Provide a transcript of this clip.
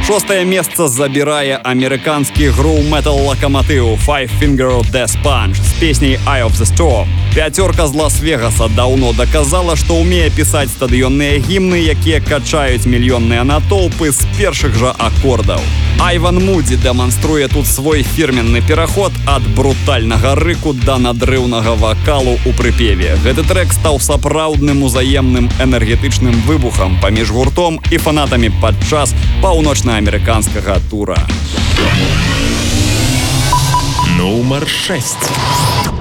6-е месца забирае амерыканскі гроу-метал лакаматыў Five Finger Death Punch з песняй Eye of the Storm. Пяцёрка з Лас-Вегаса даўно доказала, што ўмее пісаць стадыённыя гімны, якія качаюць мільённыя натоўпы з першых жа акордаў. Айван Муді дэманструе тут свой фірменны пераход ад брутальнага рыку да надрыўнага вакалу ў прыпеве. Гэты трэк стаў сапраўдным узаемным энергетычным выбухам паміж гуртом і фанатамі падчас паўночнаамерыканскага тура. Нумар 6.